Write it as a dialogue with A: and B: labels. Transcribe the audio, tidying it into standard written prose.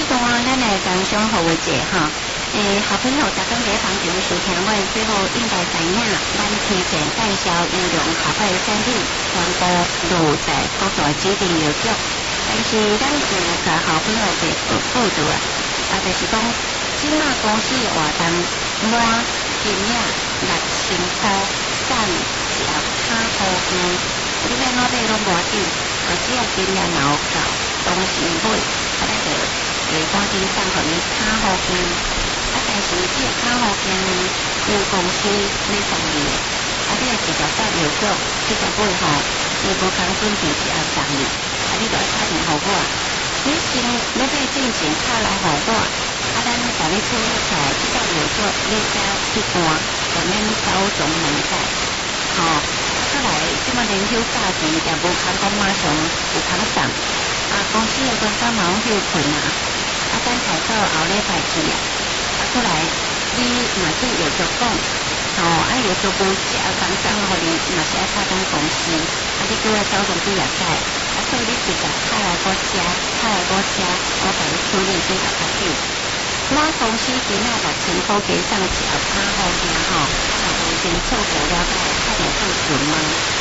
A: 段咱来工商服务节哈，好朋友逐工在房场收听我的节目，应该知影，咱提前介绍优良合法的产品，全部录在各大指定邮局。但是咱有甲好朋友给报道啊，就是讲，即马公司活动满金额6000块，送一盒卡好券，你要哪买拢无紧，只要金额若有够，当时买，咱就会赶紧送互你卡好券。但是这个卡好券呢，由公司来送你的，你要直接到邮局去甲买吼，伊无讲准时一盒送你，你就要打电话我。你先要买进前卡来互我，咱甲你处理起来，去到邮局你才去单，就免走总门街。再来，即马年休假期也无通讲马上有通送，公司的官方嘛拢休困咱才到后礼拜去再来，你若对邮局讲，邮局无一盒通送互你，嘛是爱拍咱公司，你搁要走总几啊届，所以你直接派来我家，我甲你处理这个较紧。我公司今仔6000块加送一盒卡好件吼，先错过了解，打电话询问。